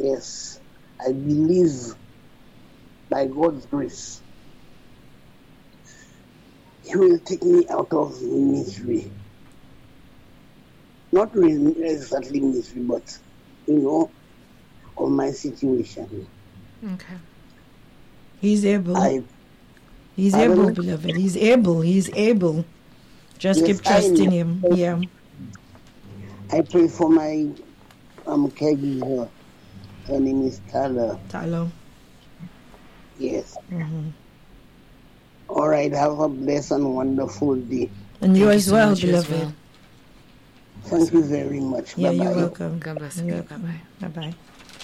Yes, I believe by God's grace, He will take me out of misery. Not really exactly misery, but, of my situation. Okay. He's able. He's able, beloved. He's able. He's able. Just keep trusting Him. Yeah. I pray for my caregiver. Her name is Tyler. Tyler. Yes. Mm-hmm. All right. Have a blessed and wonderful day. And you as well, beloved. Thank you very much. Yeah, Bye-bye. you're welcome. God bless you. Bye-bye. Bye-bye.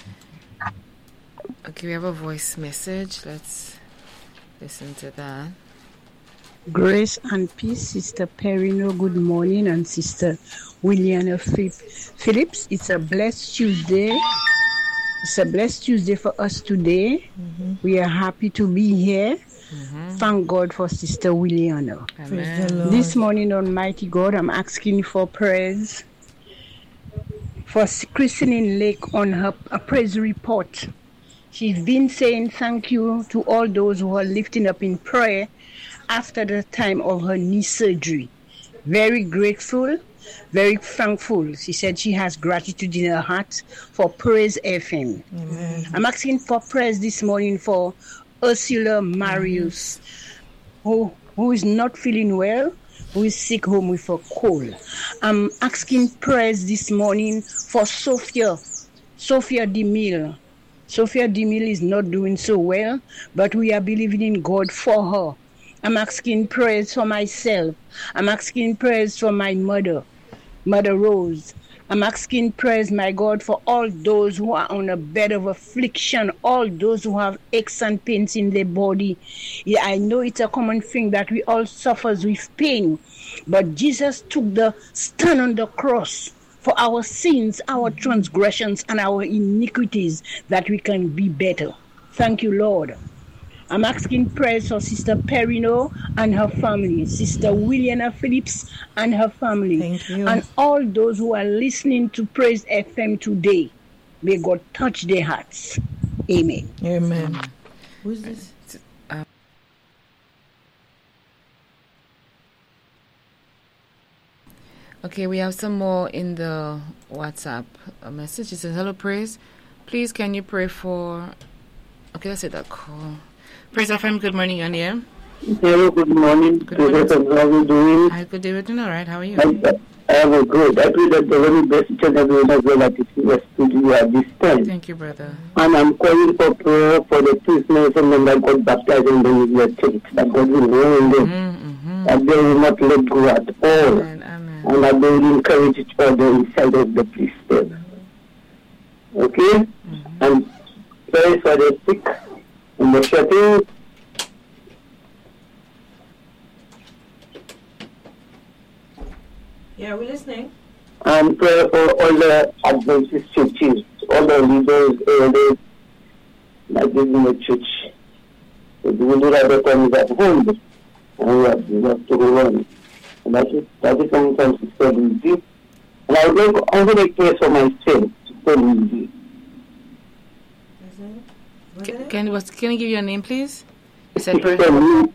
Okay, we have a voice message. Let's listen to that. Grace and peace, Sister Perino. Good morning, and Sister Williana Phillips. It's a blessed Tuesday. It's a blessed Tuesday for us today. Mm-hmm. We are happy to be here. Mm-hmm. Thank God for Sister Williana. Amen. This morning, Almighty God, I'm asking for prayers for christening Lake on her praise report. She's been saying thank you to all those who are lifting up in prayer after the time of her knee surgery. Very grateful, very thankful. She said she has gratitude in her heart for Praise FM. Amen. I'm asking for prayers this morning for Ursula Marius, who is not feeling well, who is sick home with a cold. I'm asking prayers this morning for Sophia DeMille. Sophia DeMille is not doing so well, but we are believing in God for her. I'm asking prayers for myself. I'm asking prayers for my mother, Mother Rose. I'm asking prayers, my God, for all those who are on a bed of affliction, all those who have aches and pains in their body. Yeah, I know it's a common thing that we all suffer with pain, but Jesus took the stand on the cross for our sins, our transgressions, and our iniquities, that we can be better. Thank you, Lord. I'm asking prayers for Sister Perino and her family, Sister Williana Phillips and her family, Thank you. and all those who are listening to Praise FM today. May God touch their hearts. Amen. Amen. Who's this? Okay, we have some more in the WhatsApp message. It says, hello, Praise. Please, can you pray for... Okay, let's say that call. Praise FM, good morning, Anya. Hello, good morning. Good morning. How are you doing? Hi, good day. We're doing all right. How are you? I'm good. I pray that the very best each and everyone as well that is in the studio at this time. Thank you, brother. And I'm calling for prayer for the prisoners and then that God baptized in the church, that God will warn them, that they will not let go at all, Amen. and that they will encourage each other inside of the prison. Okay? And pray for the sick and the shepherd. Yeah, we're listening. And pray for all the Adventist churches, all the leaders, elders that is in the church. So we will do that the time is at home, and we have to go on. And that is sometimes Sister Lucy. And I'm going to pray for myself, Sister Lucy. Can you give your name, please? You said Sister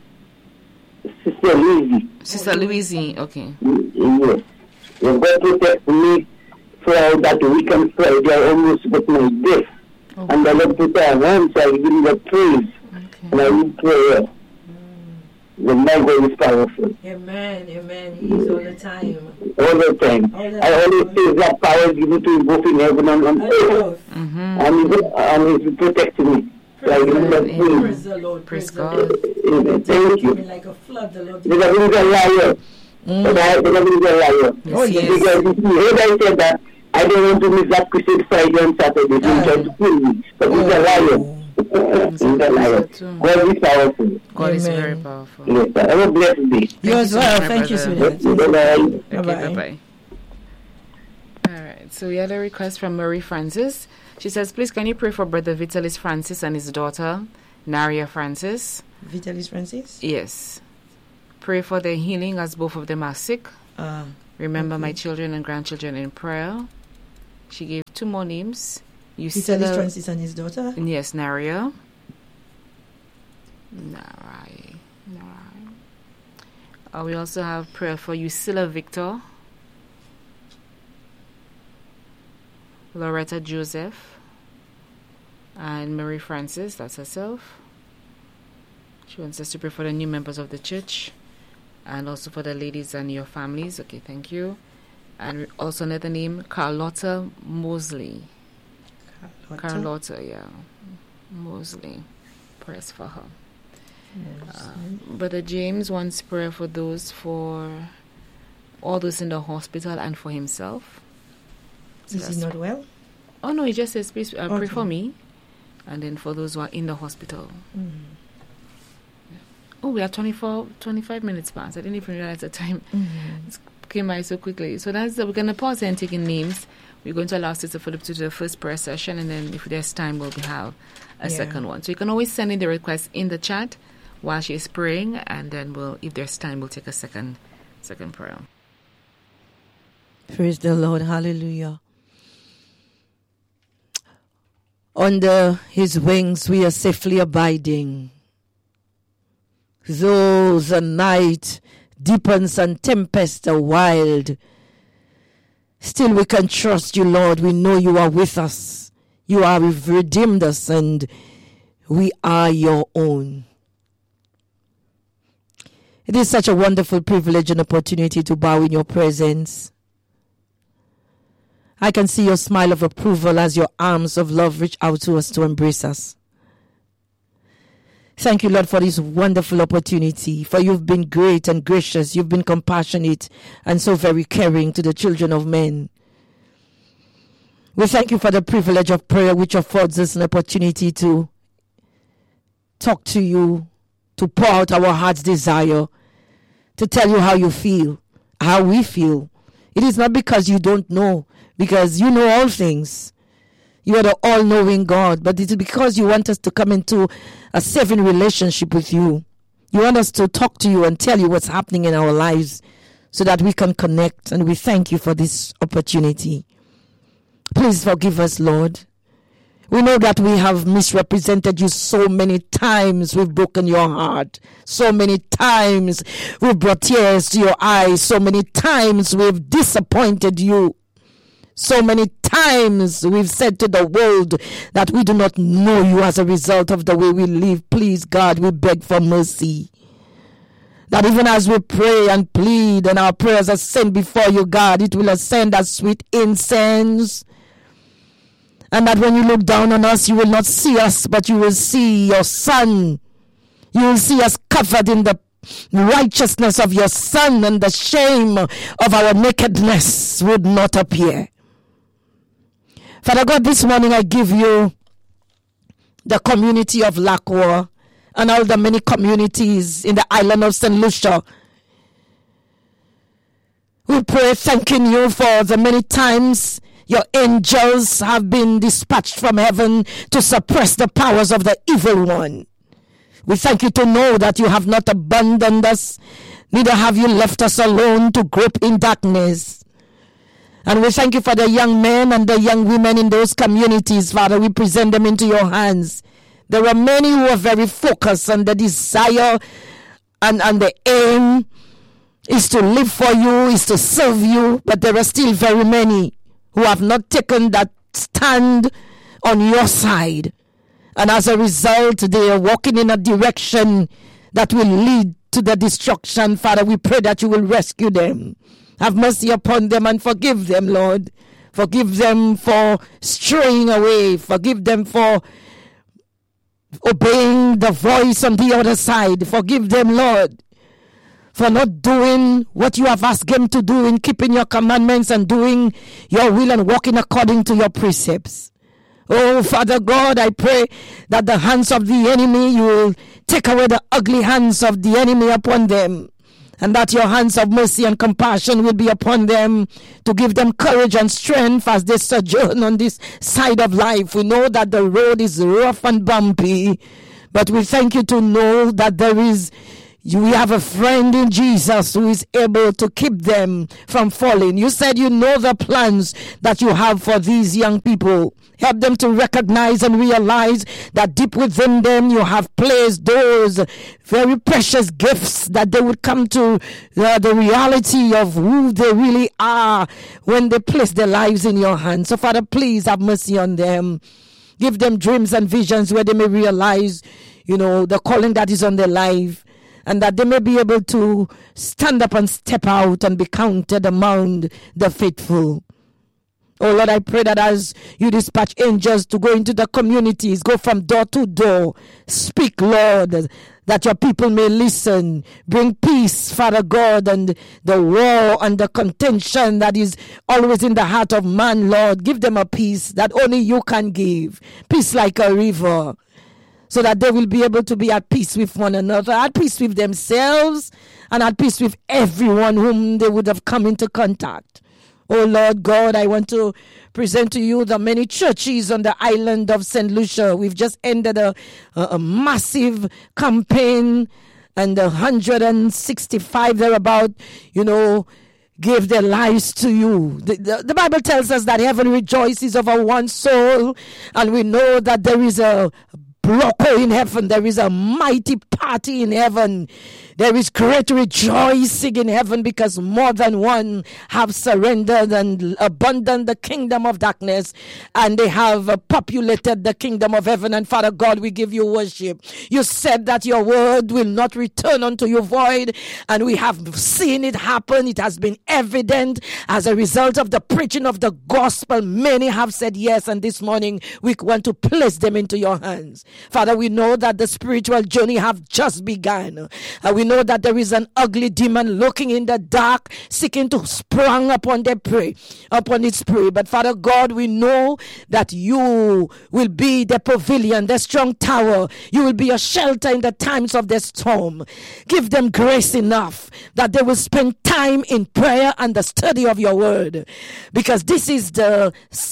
Lucy. Sister Louise, okay. Yes. You're going to protect me for that weekend Friday. I almost got my death. Okay. And I Lord put our hands, I give him the praise. Okay. And I will pray. The my God is powerful. Amen. He is all the time. All the time. I always say that power is given to both in heaven and on earth. And he protects me. Praise the Lord. Praise God. Thank you. Like a flood, the Lord. The devil is a liar. The devil is a liar. Because you heard I said that I don't want to miss that Christian Friday and Saturday. He tried to kill me. But he's a liar. He's a liar. God is powerful. God is very powerful. Yes, sir. Have a blessed day. You as well. Thank you, sweetheart. Bye-bye. Okay, bye-bye. All right. So we had a request from Marie Francis. She says, please, can you pray for Brother Vitalis Francis and his daughter, Naria Francis? Vitalis Francis? Yes. Pray for their healing as both of them are sick. Remember my children and grandchildren in prayer. She gave 2 more names. Usila, Francis and his daughter? Yes, Naria. We also have prayer for Usila Victor, Loretta Joseph, and Mary Francis, that's herself. She wants us to pray for the new members of the church and also for the ladies and your families. Okay, thank you. And also another name, Carlotta Mosley. Carlotta, yeah. Mosley. Prayers for her. Brother James wants prayer for all those in the hospital and for himself. So is he not well? Oh no, he just says please pray for me, and then for those who are in the hospital. Oh, we are 25 minutes past. I didn't even realize the time. It came by so quickly. So we're going to pause and take in names. We're going to allow Sister Philip to do the first prayer session, and then if there's time, we'll have a second one. So you can always send in the request in the chat while she is praying, and then if there's time, we'll take a second prayer. Praise the Lord. Hallelujah. Under his wings we are safely abiding. Though the night deepens and tempests are wild, still we can trust you, Lord. We know you are with us. You have redeemed us, and we are your own. It is such a wonderful privilege and opportunity to bow in your presence. I can see your smile of approval as your arms of love reach out to us to embrace us. Thank you, Lord, for this wonderful opportunity, for you've been great and gracious. You've been compassionate and so very caring to the children of men. We thank you for the privilege of prayer, which affords us an opportunity to talk to you, to pour out our heart's desire, to tell you how you feel, how we feel. It is not because you don't know, because you know all things. You are the all-knowing God, but it is because you want us to come into a saving relationship with you. You want us to talk to you and tell you what's happening in our lives so that we can connect, and we thank you for this opportunity. Please forgive us, Lord. We know that we have misrepresented you so many times. We've broken your heart. So many times we've brought tears to your eyes. So many times we've disappointed you. So many times we've said to the world that we do not know you as a result of the way we live. Please, God, we beg for mercy. That even as we pray and plead and our prayers are sent before you, God, it will ascend as sweet incense. And that when you look down on us, you will not see us, but you will see your Son. You will see us covered in the righteousness of your Son, and the shame of our nakedness would not appear. Father God, this morning I give you the community of Lakwa and all the many communities in the island of St. Lucia. We pray thanking you for the many times your angels have been dispatched from heaven to suppress the powers of the evil one. We thank you to know that you have not abandoned us, neither have you left us alone to grope in darkness. And we thank you for the young men and the young women in those communities, Father. We present them into your hands. There are many who are very focused on the desire and the aim is to live for you, is to serve you, but there are still very many who have not taken that stand on your side. And as a result, they are walking in a direction that will lead to the destruction. Father, we pray that you will rescue them. Have mercy upon them and forgive them, Lord. Forgive them for straying away. Forgive them for obeying the voice on the other side. Forgive them, Lord, for not doing what you have asked them to do in keeping your commandments and doing your will and walking according to your precepts. Oh, Father God, I pray that the hands of the enemy, you will take away the ugly hands of the enemy upon them, and that your hands of mercy and compassion will be upon them to give them courage and strength as they sojourn on this side of life. We know that the road is rough and bumpy, but we thank you to know that there is We have a friend in Jesus who is able to keep them from falling. You said you know the plans that you have for these young people. Help them to recognize and realize that deep within them you have placed those very precious gifts, that they would come to the reality of who they really are when they place their lives in your hands. So Father, please have mercy on them. Give them dreams and visions where they may realize, the calling that is on their life, and that they may be able to stand up and step out and be counted among the faithful. Oh Lord, I pray that as you dispatch angels to go into the communities, go from door to door, speak, Lord, that your people may listen. Bring peace, Father God, and the war and the contention that is always in the heart of man, Lord. Give them a peace that only you can give. Peace like a river, so that they will be able to be at peace with one another, at peace with themselves, and at peace with everyone whom they would have come into contact. Oh Lord God, I want to present to you the many churches on the island of St. Lucia. We've just ended a massive campaign, and 165 thereabout, gave their lives to you. The Bible tells us that heaven rejoices over one soul, and we know that there is a blocker in heaven. There is a mighty party in heaven. There is great rejoicing in heaven because more than one have surrendered and abandoned the kingdom of darkness, and they have populated the kingdom of heaven. And Father God, we give you worship. You said that your word will not return unto you void, and we have seen it happen. It has been evident as a result of the preaching of the gospel. Many have said yes, and this morning we want to place them into your hands. Father, we know that the spiritual journey have just begun. We know that there is an ugly demon lurking in the dark, seeking to sprung upon its prey. But Father God, we know that you will be the pavilion, the strong tower. You will be a shelter in the times of the storm. Give them grace enough that they will spend time in prayer and the study of your word, because this is the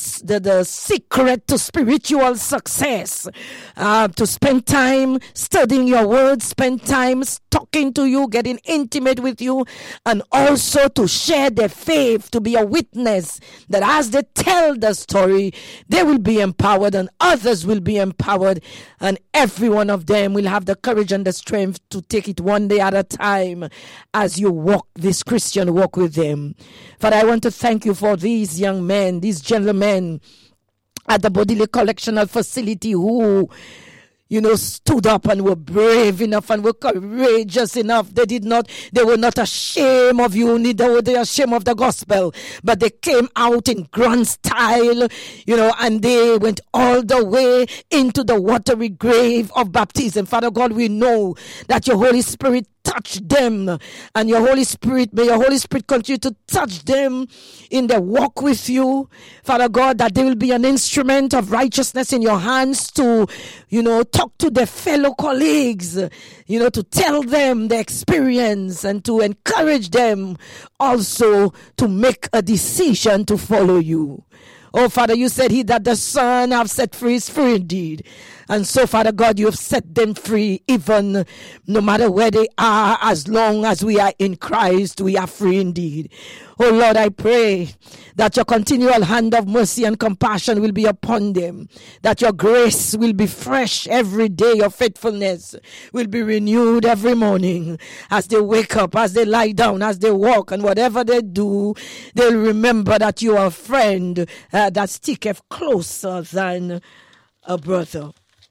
secret to spiritual success. To spend time studying your word, spend time talking to you, getting intimate with you, and also to share their faith, to be a witness that as they tell the story, they will be empowered and others will be empowered, and every one of them will have the courage and the strength to take it one day at a time as you walk this Christian walk with them. Father, I want to thank you for these young men, these gentlemen at the Bodile Correctional Facility who stood up and were brave enough and were courageous enough. They were not ashamed of you, neither were they ashamed of the gospel, but they came out in grand style, and they went all the way into the watery grave of baptism. Father God, we know that your Holy Spirit touch them, and may your Holy Spirit continue to touch them in their walk with you, Father God, that they will be an instrument of righteousness in your hands to, talk to their fellow colleagues, to tell them the experience and to encourage them also to make a decision to follow you. Oh, Father, you said he that the Son have set free is free indeed. And so, Father God, you have set them free, even no matter where they are. As long as we are in Christ, we are free indeed. Oh, Lord, I pray that your continual hand of mercy and compassion will be upon them, that your grace will be fresh every day, your faithfulness will be renewed every morning. As they wake up, as they lie down, as they walk, and whatever they do, they'll remember that you are a friend that sticketh closer than a brother.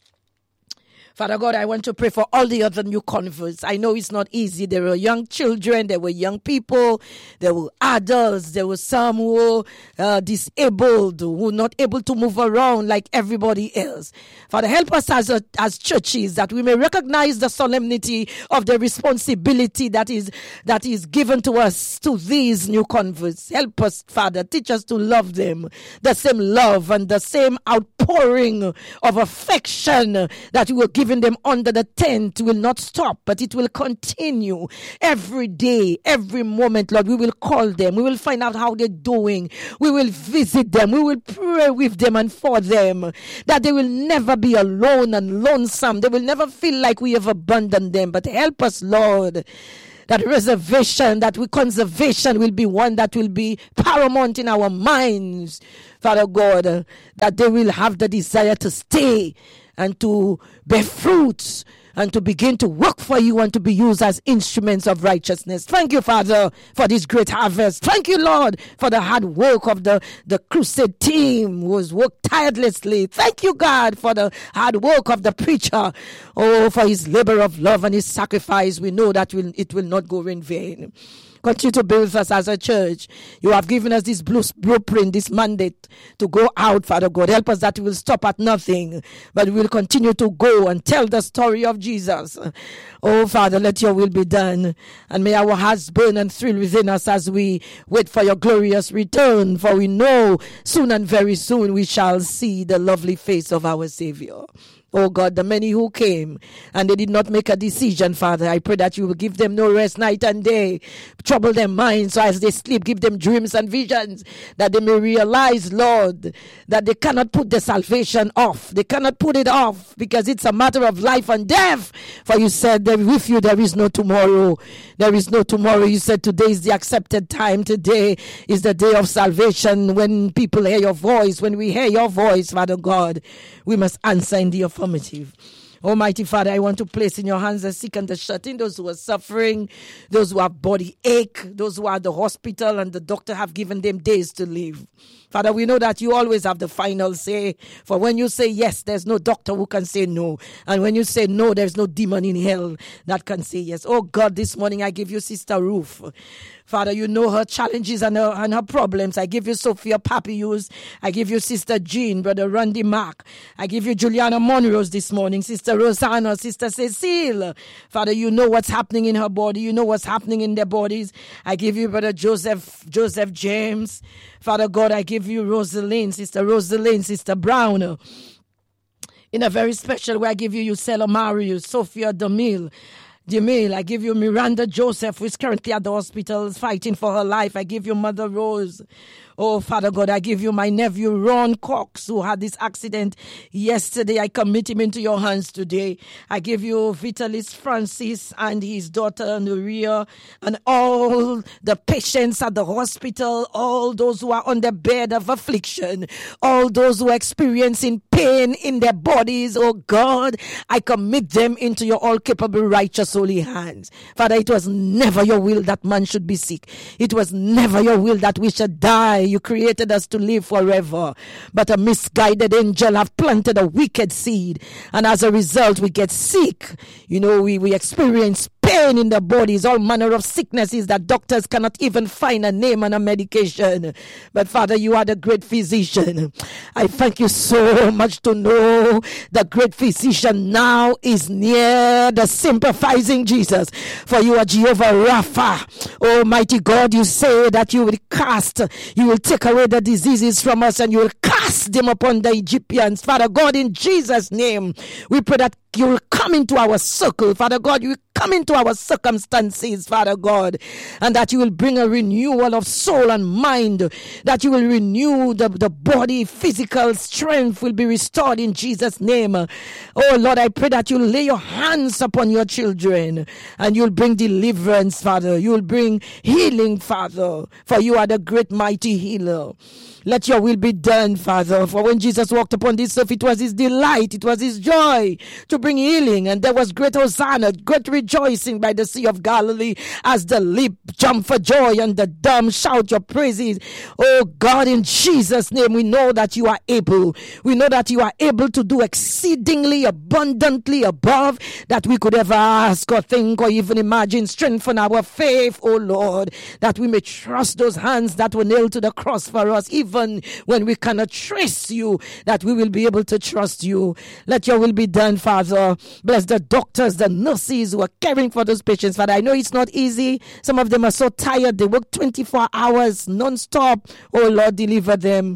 Father God, I want to pray for all the other new converts. I know it's not easy. There were young children, there were young people, there were adults, there were some who were disabled, who were not able to move around like everybody else. Father, help us as churches that we may recognize the solemnity of the responsibility that is given to us, to these new converts. Help us, Father. Teach us to love them, the same love and the same outpouring outpouring of affection that you were giving them under the tent will not stop, but it will continue every day, every moment, Lord. We will call them. We will find out how they're doing. We will visit them. We will pray with them and for them, that they will never be alone and lonesome. They will never feel like we have abandoned them. But help us, Lord, that conservation will be one that will be paramount in our minds, Father God, that they will have the desire to stay and to bear fruits and to begin to work for you and to be used as instruments of righteousness. Thank you, Father, for this great harvest. Thank you, Lord, for the hard work of the crusade team who has worked tirelessly. Thank you, God, for the hard work of the preacher. Oh, for his labor of love and his sacrifice. We know that it will not go in vain. Continue to be with us as a church. You have given us this blueprint, this mandate to go out, Father God. Help us that we will stop at nothing, but we will continue to go and tell the story of Jesus. Oh, Father, let your will be done. And may our hearts burn and thrill within us as we wait for your glorious return. For we know soon and very soon we shall see the lovely face of our Savior. Oh God, the many who came and they did not make a decision, Father, I pray that you will give them no rest night and day. Trouble their minds so as they sleep, give them dreams and visions that they may realize, Lord, that they cannot put their salvation off. They cannot put it off because it's a matter of life and death. For you said that with you there is no tomorrow. There is no tomorrow. You said today is the accepted time. Today is the day of salvation. When people hear your voice, when we hear your voice, Father God, we must answer in the affirmative. Almighty Father, I want to place in your hands the sick and the shut-in, those who are suffering, those who have body ache, those who are at the hospital and the doctor have given them days to live. Father, we know that you always have the final say. For when you say yes, there's no doctor who can say no. And when you say no, there's no demon in hell that can say yes. Oh God, this morning I give you Sister Ruth. Father, you know her challenges and her problems. I give you Sophia Papius. I give you Sister Jean, Brother Randy Mark. I give you Juliana Monrose this morning, Sister Rosanna, Sister Cecile. Father, you know what's happening in her body. You know what's happening in their bodies. I give you Brother Joseph James. Father God, I give you Sister Rosalind, Sister Brown. In a very special way, I give you Yusela Marius, Sophia Demille, I give you Miranda Joseph, who is currently at the hospital fighting for her life. I give you Mother Rose. Oh, Father God, I give you my nephew, Ron Cox, who had this accident yesterday. I commit him into your hands today. I give you Vitalis Francis and his daughter, Nuria, and all the patients at the hospital, all those who are on the bed of affliction, all those who are experiencing pain in their bodies. Oh, God, I commit them into your all-capable, righteous, holy hands. Father, it was never your will that man should be sick. It was never your will that we should die. You created us to live forever. But a misguided angel have planted a wicked seed. And as a result, we get sick. You know, we experience pain in the bodies, all manner of sicknesses that doctors cannot even find a name and a medication. But Father, you are the great physician. I thank you so much to know the great physician now is near the sympathizing Jesus. For you are Jehovah Rapha. Almighty God, you say that you will take away the diseases from us and you will cast them upon the Egyptians. Father God, in Jesus' name, we pray that you will come into our circle, Father God. You will come into our circumstances, Father God, and that you will bring a renewal of soul and mind, that you will renew the body, physical strength will be restored in Jesus' name. Oh Lord, I pray that you'll lay your hands upon your children and you'll bring deliverance, Father. You'll bring healing, Father, for you are the great mighty healer. Let your will be done, Father. For when Jesus walked upon this earth, it was his delight, it was his joy to bring healing. And there was great hosanna, great rejoicing by the Sea of Galilee as the leap jump for joy and the dumb shout your praises. Oh God, in Jesus' name, we know that you are able. We know that you are able to do exceedingly abundantly above that we could ever ask or think or even imagine. Strengthen our faith, oh Lord, that we may trust those hands that were nailed to the cross for us, even when we cannot trace you, that we will be able to trust you. Let your will be done, Father. Bless the doctors, the nurses who are caring for those patients, Father. I know it's not easy. Some of them are so tired. They work 24 hours non-stop. Oh Lord, deliver them.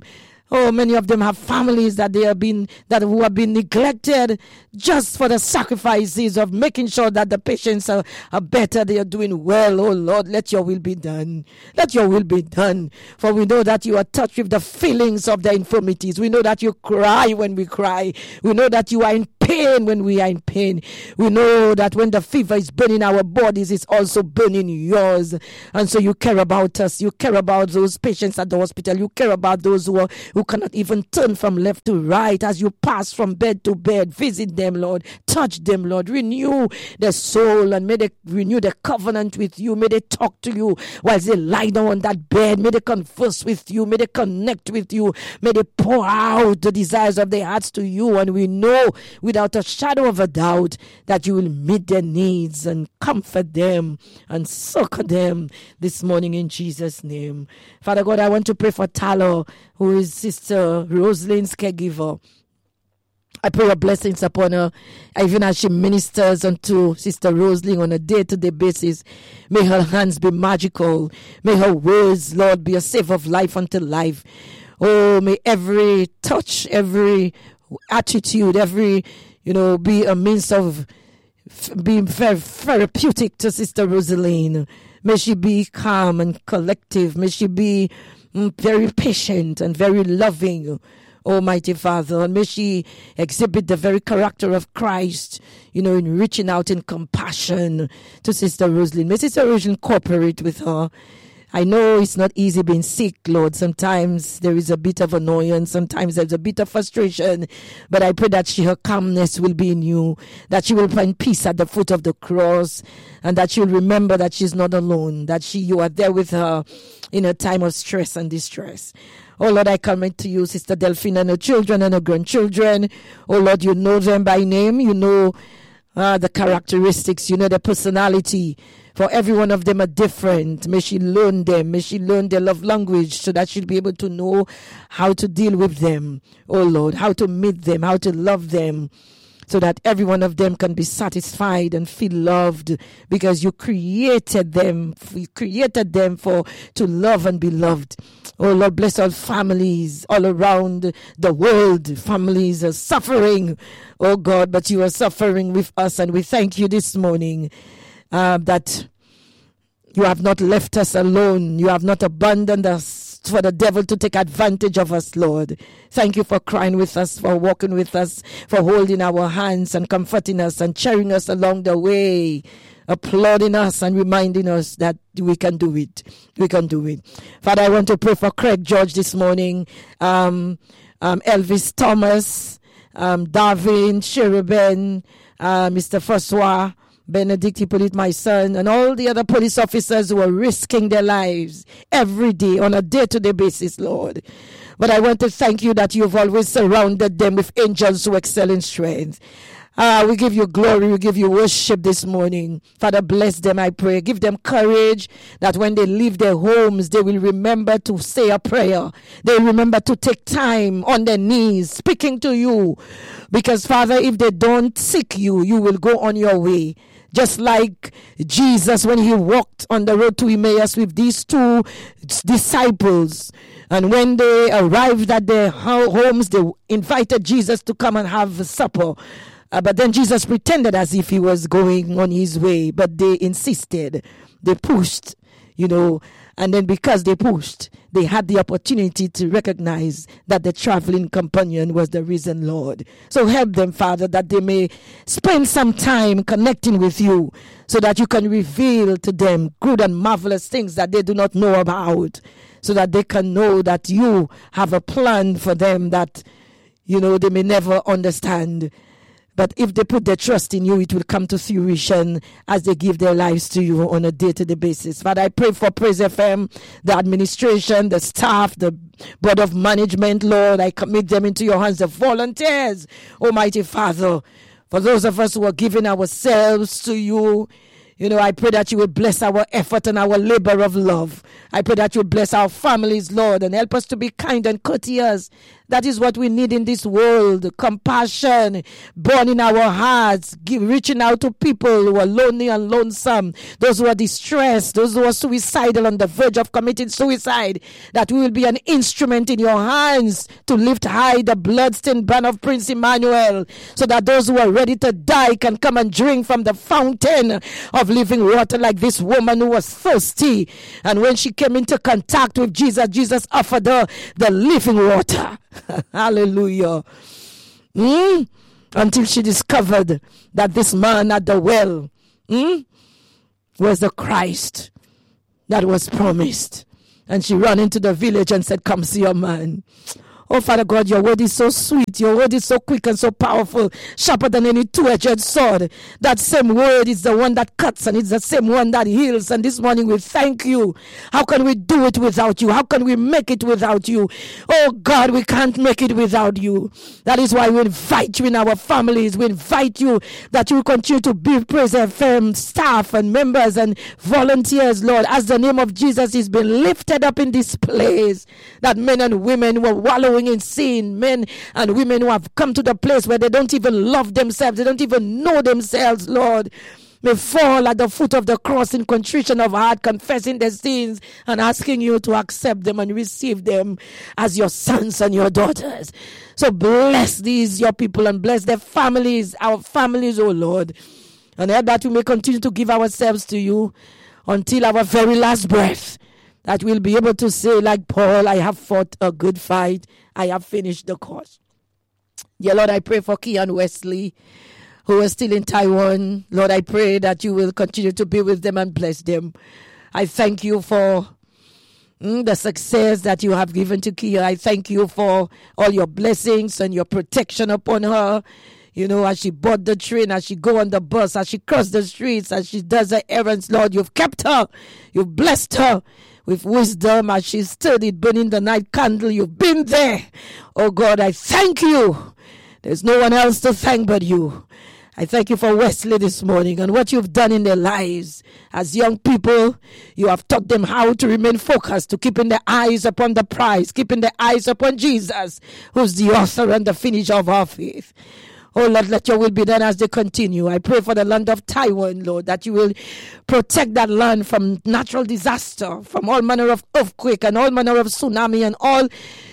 Oh, many of them have families who have been neglected just for the sacrifices of making sure that the patients are better. They are doing well. Oh Lord, let your will be done. Let your will be done. For we know that you are touched with the feelings of the infirmities. We know that you cry when we cry. We know that you are in pain when we are in pain. We know that when the fever is burning our bodies, it's also burning yours. And so you care about us. You care about those patients at the hospital. You care about those who cannot even turn from left to right as you pass from bed to bed. Visit them, Lord. Touch them, Lord. Renew their soul, and may they renew their covenant with you. May they talk to you while they lie down on that bed. May they converse with you. May they connect with you. May they pour out the desires of their hearts to you. And we know without a shadow of a doubt that you will meet their needs and comfort them and succor them this morning in Jesus' name. Father God, I want to pray for Talo, who is Sister Rosalind's caregiver. I pray your blessings upon her, even as she ministers unto Sister Rosalind on a day-to-day basis. May her hands be magical. May her words, Lord, be a save of life unto life. Oh, may every touch, every attitude, be a means of being very therapeutic to Sister Rosalind. May she be calm and collective. May she be very patient and very loving, Almighty Father. And may she exhibit the very character of Christ, in reaching out in compassion to Sister Rosalind. May Sister Rosalind cooperate with her. I know it's not easy being sick, Lord. Sometimes there is a bit of annoyance. Sometimes there's a bit of frustration. But I pray that her calmness will be in you, that she will find peace at the foot of the cross, and that she'll remember that she's not alone, that you are there with her in a time of stress and distress. Oh, Lord, I commit to you, Sister Delphine, and her children and her grandchildren. Oh, Lord, you know them by name. You know the characteristics. You know their personality. For every one of them are different. May she learn them. May she learn their love language so that she'll be able to know how to deal with them. Oh, Lord, how to meet them, how to love them, so that every one of them can be satisfied and feel loved, because you created them. You created them to love and be loved. Oh, Lord, bless all families all around the world. Families are suffering, oh God, but you are suffering with us, and we thank you this morning that you have not left us alone. You have not abandoned us for the devil to take advantage of us, Lord. Thank you for crying with us, for walking with us, for holding our hands and comforting us and cheering us along the way, applauding us and reminding us that we can do it. We can do it. Father, I want to pray for Craig George this morning, Elvis Thomas, Darvin, Cherubin, Mr. Francois, Benedict Hippolyte, my son, and all the other police officers who are risking their lives every day on a day-to-day basis, Lord. But I want to thank you that you've always surrounded them with angels who excel in strength. We give you glory, we give you worship this morning. Father, bless them, I pray. Give them courage that when they leave their homes, they will remember to say a prayer. They remember to take time on their knees, speaking to you. Because, Father, if they don't seek you, you will go on your way. Just like Jesus when he walked on the road to Emmaus with these two disciples. And when they arrived at their homes, they invited Jesus to come and have supper. But then Jesus pretended as if he was going on his way. But they insisted. They pushed, and then because they pushed, they had the opportunity to recognize that the traveling companion was the risen Lord. So help them, Father, that they may spend some time connecting with you so that you can reveal to them good and marvelous things that they do not know about, so that they can know that you have a plan for them that, they may never understand. But if they put their trust in you, it will come to fruition as they give their lives to you on a day-to-day basis. Father, I pray for Praise FM, the administration, the staff, the board of management, Lord. I commit them into your hands, the volunteers, Almighty Father. For those of us who are giving ourselves to you, I pray that you will bless our effort and our labor of love. I pray that you will bless our families, Lord, and help us to be kind and courteous That is what we need in this world. Compassion born in our hearts, reaching out to people who are lonely and lonesome, those who are distressed, those who are suicidal, on the verge of committing suicide, that we will be an instrument in your hands to lift high the bloodstained banner of Prince Emmanuel, so that those who are ready to die can come and drink from the fountain of living water, like this woman who was thirsty. And when she came into contact with Jesus, Jesus offered her the living water. Hallelujah. Until she discovered that this man at the well was the Christ that was promised. And she ran into the village and said, come see your man. Oh, Father God, your word is so sweet. Your word is so quick and so powerful, sharper than any two-edged sword. That same word is the one that cuts, and it's the same one that heals. And this morning we thank you. How can we do it without you? How can we make it without you? Oh, God, we can't make it without you. That is why we invite you in our families. We invite you that you will continue to build Praise FM staff and members and volunteers, Lord, as the name of Jesus is being lifted up in this place, that men and women were wallowing in sin, men and women who have come to the place where they don't even love themselves, they don't even know themselves, Lord, may fall at the foot of the cross in contrition of heart, confessing their sins and asking you to accept them and receive them as your sons and your daughters. So bless these your people and bless their families, our families, oh Lord, and that we may continue to give ourselves to you until our very last breath, that we'll be able to say like Paul, I have fought a good fight, I have finished the course. Dear Lord, I pray for Keon Wesley, who is still in Taiwan. Lord, I pray that you will continue to be with them and bless them. I thank you for the success that you have given to Kia. I thank you for all your blessings and your protection upon her. You know, as she board the train, as she go on the bus, as she cross the streets, as she does her errands, Lord, you've kept her. You've blessed her with wisdom as she studied burning the night candle. You've been there. Oh God, I thank you. There's no one else to thank but you. I thank you for Wesley this morning and what you've done in their lives. As young people, you have taught them how to remain focused, to keeping their eyes upon the prize, keeping their eyes upon Jesus, who's the author and the finisher of our faith. Oh, Lord, let your will be done as they continue. I pray for the land of Taiwan, Lord, that you will protect that land from natural disaster, from all manner of earthquake and all manner of tsunami and all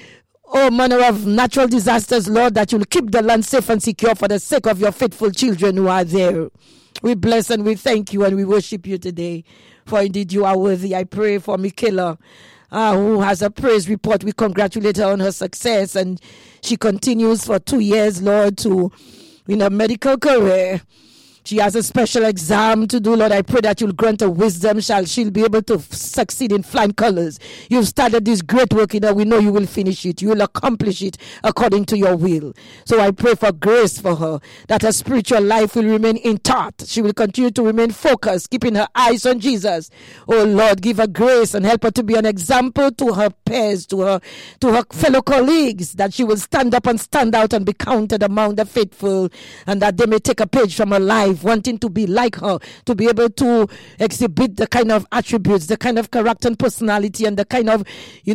manner of natural disasters, Lord, that you'll keep the land safe and secure for the sake of your faithful children who are there. We bless and we thank you and we worship you today, for indeed you are worthy. I pray for Michaela, who has a praise report. We congratulate her on her success, and she continues for 2 years, Lord, in a medical career. She has a special exam to do, Lord. I pray that you'll grant her wisdom. She'll be able to succeed in flying colors. You've started this great work in her. We know you will finish it. You will accomplish it according to your will. So I pray for grace for her, that her spiritual life will remain intact. She will continue to remain focused, keeping her eyes on Jesus. Oh Lord, give her grace and help her to be an example to her peers, to her fellow colleagues, that she will stand up and stand out and be counted among the faithful, and that they may take a page from her life, wanting to be like her, to be able to exhibit the kind of attributes, the kind of character and personality, and the kind of,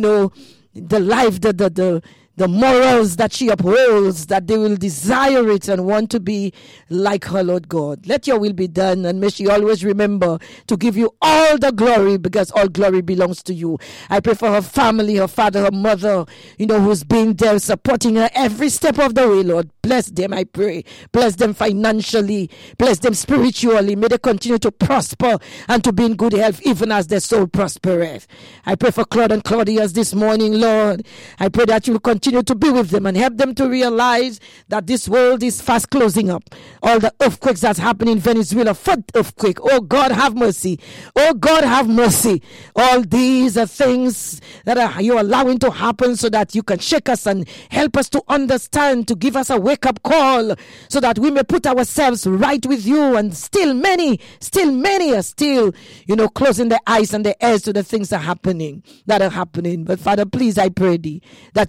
the life, the morals that she upholds, that they will desire it and want to be like her, Lord God. Let your will be done, and may she always remember to give you all the glory, because all glory belongs to you. I pray for her family, her father, her mother, who's been there supporting her every step of the way, Lord. Bless them, I pray. Bless them financially. Bless them spiritually. May they continue to prosper and to be in good health, even as their soul prospereth. I pray for Claude and Claudius this morning, Lord. I pray that you will continue to be with them and help them to realize that this world is fast closing up. All the earthquakes that's happening in Venezuela, fourth earthquake. Oh God, have mercy. Oh God, have mercy. All these are things that you're allowing to happen so that you can shake us and help us to understand, to give us a wake-up call, so that we may put ourselves right with you. And still many are still, closing their eyes and their ears to the things that are happening. But Father, please, I pray thee that you will comfort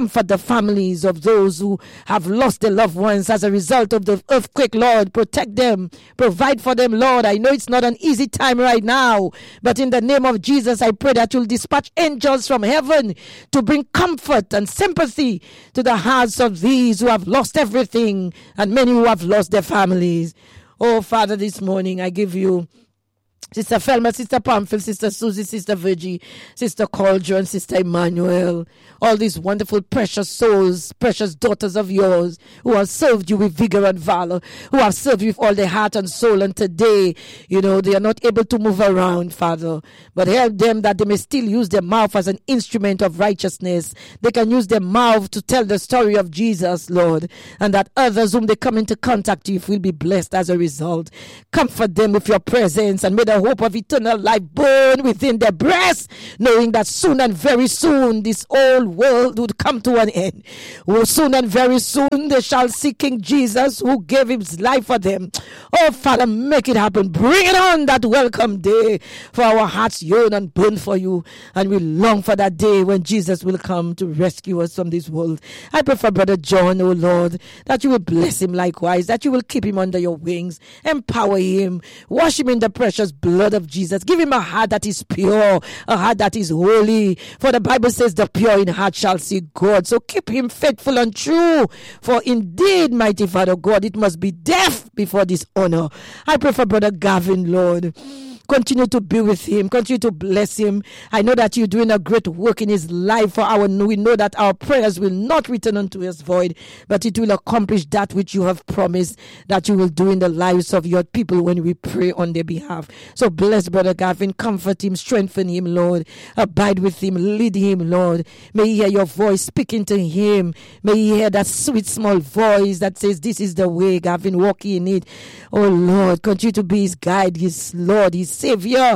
Comfort the families of those who have lost their loved ones as a result of the earthquake, Lord. Protect them. Provide for them, Lord. I know it's not an easy time right now, but in the name of Jesus, I pray that you'll dispatch angels from heaven to bring comfort and sympathy to the hearts of these who have lost everything and many who have lost their families. Oh, Father, this morning I give you Sister Felma, Sister Pamphil, Sister Susie, Sister Virgie, Sister Cauldron, Sister Emmanuel, all these wonderful, precious souls, precious daughters of yours who have served you with vigor and valor, who have served you with all their heart and soul. And today, they are not able to move around, Father. But help them that they may still use their mouth as an instrument of righteousness. They can use their mouth to tell the story of Jesus, Lord, and that others whom they come into contact with will be blessed as a result. Comfort them with your presence, and may the hope of eternal life burn within their breasts, knowing that soon and very soon this old world would come to an end. Oh, soon and very soon they shall see King Jesus, who gave his life for them. Oh, Father, make it happen. Bring it on that welcome day, for our hearts yearn and burn for you, and we long for that day when Jesus will come to rescue us from this world. I pray for Brother John, oh Lord, that you will bless him likewise, that you will keep him under your wings, empower him, wash him in the precious blood of Jesus. Give him a heart that is pure, a heart that is holy. For the Bible says the pure in heart shall see God. So keep him faithful and true. For indeed, mighty Father God, it must be death before dishonor. I pray for Brother Gavin, Lord. Continue to be with him. Continue to bless him. I know that you're doing a great work in his life. We know that our prayers will not return unto us void, but it will accomplish that which you have promised that you will do in the lives of your people when we pray on their behalf. So bless Brother Gavin. Comfort him. Strengthen him, Lord. Abide with him. Lead him, Lord. May he hear your voice speaking to him. May he hear that sweet small voice that says, this is the way, Gavin, walk in it. Oh, Lord, continue to be his guide, his Lord, his Savior,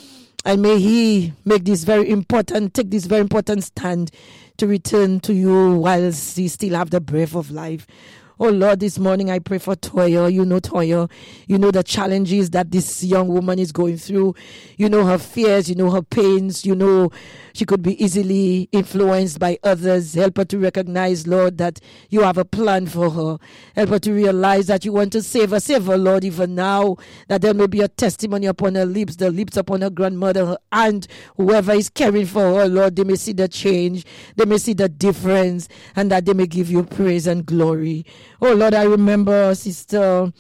and may he take this very important stand to return to you whilst he still have the breath of life. Oh Lord, this morning I pray for Toya. You know Toya. You know the challenges that this young woman is going through. You know her fears. You know her pains. You know she could be easily influenced by others. Help her to recognize, Lord, that you have a plan for her. Help her to realize that you want to save her. Save her, Lord, even now, that there may be a testimony upon her lips, the lips upon her grandmother, her aunt, whoever is caring for her, Lord. They may see the change. They may see the difference, and that they may give you praise and glory. Oh, Lord, I remember Sister,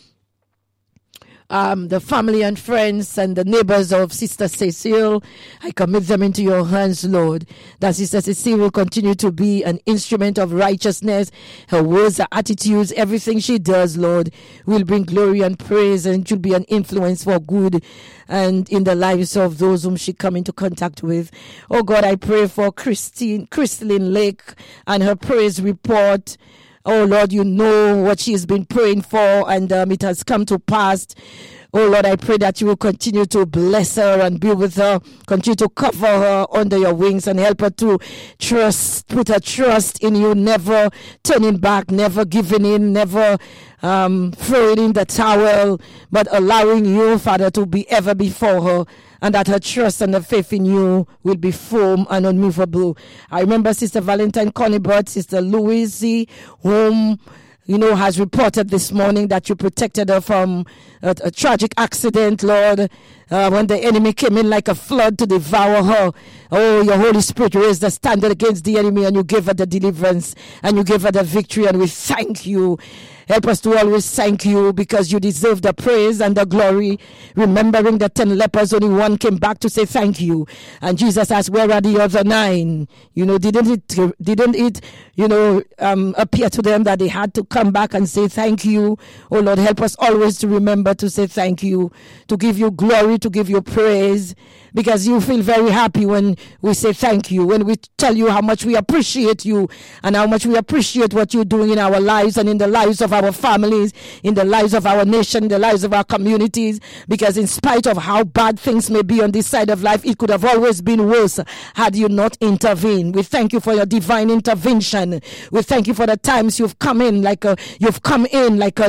the family and friends and the neighbors of Sister Cecile. I commit them into your hands, Lord, that Sister Cecile will continue to be an instrument of righteousness. Her words, her attitudes, everything she does, Lord, will bring glory and praise, and it will be an influence for good and in the lives of those whom she come into contact with. Oh, God, I pray for Christine Lake and her praise report. Oh, Lord, you know what she has been praying for, and it has come to pass. Oh, Lord, I pray that you will continue to bless her and be with her, continue to cover her under your wings and help her to put her trust in you, never turning back, never giving in, never throwing in the towel, but allowing you, Father, to be ever before her, and that her trust and her faith in you will be firm and unmovable. I remember Sister Valentine Conibert, Sister Louise, whom has reported this morning that you protected her from a tragic accident, Lord, when the enemy came in like a flood to devour her. Oh, your Holy Spirit raised the standard against the enemy, and you gave her the deliverance, and you gave her the victory, and we thank you. Help us to always thank you, because you deserve the praise and the glory. Remembering the 10 lepers, only one came back to say thank you. And Jesus asked, where are the other 9? Didn't it appear to them that they had to come back and say thank you? Oh, Lord, help us always to remember to say thank you, to give you glory, to give you praise, because you feel very happy when we say thank you, when we tell you how much we appreciate you and how much we appreciate what you're doing in our lives and in the lives of our families, in the lives of our nation, in the lives of our communities, because in spite of how bad things may be on this side of life, it could have always been worse had you not intervened. We thank you for your divine intervention. We thank you for the times you've come in like an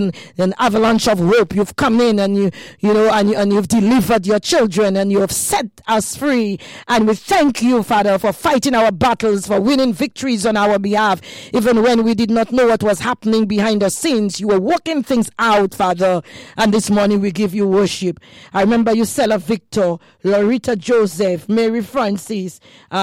avalanche of hope. You've come in and you've delivered your children, and you have set set us free. And we thank you, Father, for fighting our battles, for winning victories on our behalf. Even when we did not know what was happening behind the scenes, you were working things out, Father. And this morning we give you worship. I remember you, Stella Victor, Loretta Joseph, Mary Francis,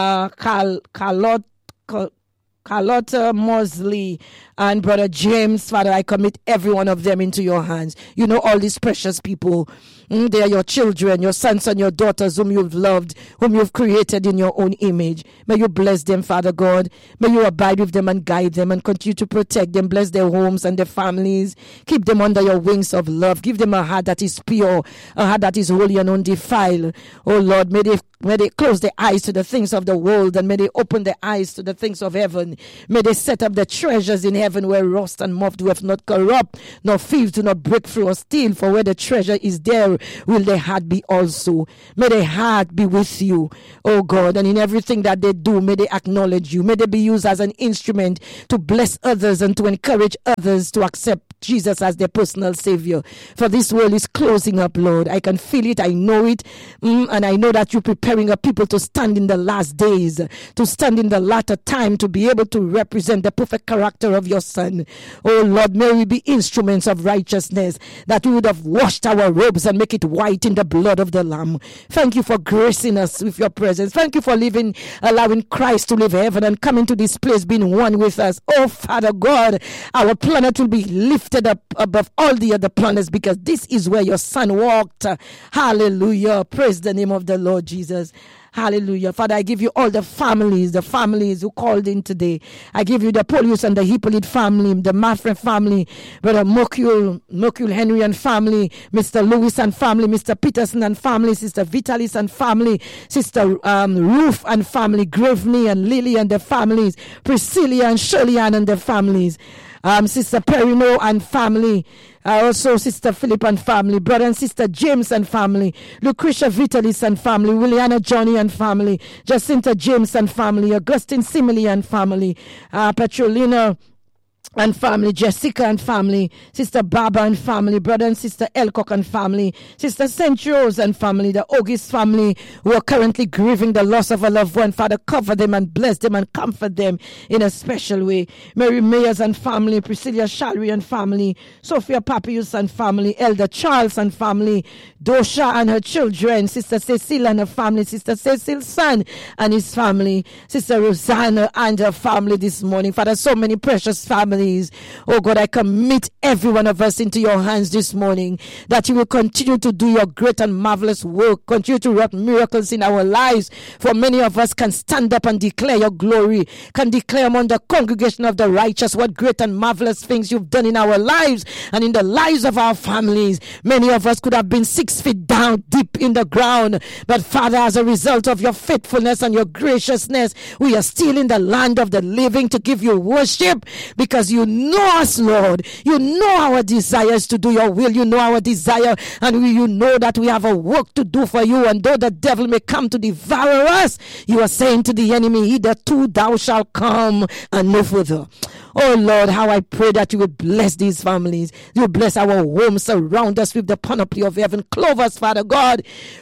Carlotta Mosley, and Brother James. Father, I commit every one of them into your hands. You know all these precious people. They are your children, your sons and your daughters whom you've loved, whom you've created in your own image. May you bless them, Father God. May you abide with them and guide them and continue to protect them. Bless their homes and their families. Keep them under your wings of love. Give them a heart that is pure, a heart that is holy and undefiled. Oh Lord, may they close their eyes to the things of the world, and may they open their eyes to the things of heaven. May they set up the treasures in heaven where rust and moth doeth not corrupt, nor thieves do not break through or steal. For where the treasure is, there will their heart be also. May their heart be with you, oh God, and in everything that they do, may they acknowledge you. May they be used as an instrument to bless others and to encourage others to accept Jesus as their personal Savior. For this world is closing up, Lord. I can feel it, I know it, and I know that you're preparing a people to stand in the last days, to stand in the latter time, to be able to represent the perfect character of your Son. Oh Lord, may we be instruments of righteousness, that we would have washed our robes and make it white in the blood of the Lamb. Thank you for gracing us with your presence. Thank you for allowing Christ to leave heaven and come into this place, being one with us. Oh Father God, our planet will be lifted up above all the other planets, because this is where your Son walked. Hallelujah. Praise the name of the Lord Jesus. Hallelujah. Father, I give you all the families who called in today. I give you the Polius and the Hippolyte family, the Maffrey family, Brother Mokul Henry and family, Mr. Lewis and family, Mr. Peterson and family, Sister Vitalis and family, Sister Ruth and family, Graveney and Lily and the families, Priscilla and Shirley Ann and the families, Sister Perino and family, also Sister Philip and family, Brother and Sister James and family, Lucretia Vitalis and family, Williana Johnny and family, Jacinta James and family, Augustine Simile and family, Petrolina and family, Jessica and family, Sister Baba and family, Brother and Sister Elcock and family, Sister St. Rose and family, the August family who are currently grieving the loss of a loved one. Father, cover them and bless them and comfort them in a special way. Mary Mayers and family, Priscilla Shalry and family, Sophia Papius and family, Elder Charles and family, Dosha and her children, Sister Cecile and her family, Sister Cecile's son and his family, Sister Rosanna and her family this morning. Father, so many precious families. Oh God, I commit every one of us into your hands this morning, that you will continue to do your great and marvelous work, continue to work miracles in our lives. For many of us can stand up and declare your glory, can declare among the congregation of the righteous what great and marvelous things you've done in our lives and in the lives of our families. Many of us could have been 6 feet down deep in the ground, but Father, as a result of your faithfulness and your graciousness, we are still in the land of the living to give you worship, because you know us, Lord. You know our desires to do your will. You know our desire, and you know that we have a work to do for you. And though the devil may come to devour us, you are saying to the enemy, hitherto thou shalt come and no further. Oh Lord, how I pray that you will bless these families. You will bless our homes, surround us with the panoply of heaven. Clothe us, Father God,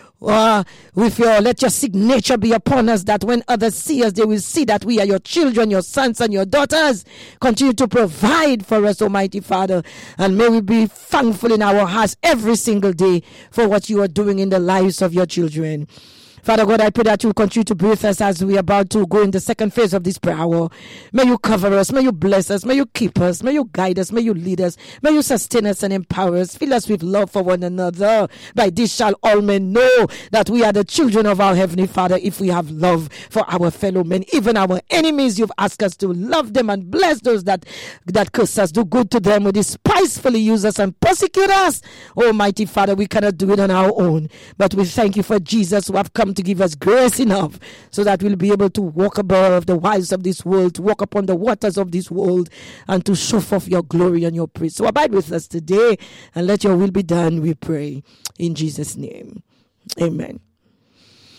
let your signature be upon us, that when others see us, they will see that we are your children, your sons and your daughters. Continue to provide for us, Almighty Father, and may we be thankful in our hearts every single day for what you are doing in the lives of your children. Father God, I pray that you will continue to be with us as we are about to go in the second phase of this prayer hour. May you cover us, may you bless us, may you keep us, may you guide us, may you lead us, may you sustain us and empower us. Fill us with love for one another. By this shall all men know that we are the children of our Heavenly Father, if we have love for our fellow men. Even our enemies, you've asked us to love them and bless those that curse us. Do good to them who despisefully use us and persecute us. Almighty Father, we cannot do it on our own, but we thank you for Jesus, who have come to give us grace enough so that we'll be able to walk above the wiles of this world, to walk upon the waters of this world, and to show forth your glory and your praise. So abide with us today and let your will be done, we pray. In Jesus' name, amen.